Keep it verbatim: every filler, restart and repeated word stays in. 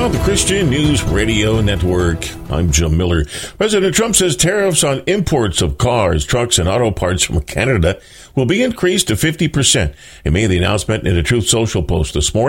now, the Christian News Radio Network. I'm Jim Miller. President Trump says tariffs on imports of cars, trucks, and auto parts from Canada will be increased to fifty percent. He made the announcement in a Truth Social post this morning.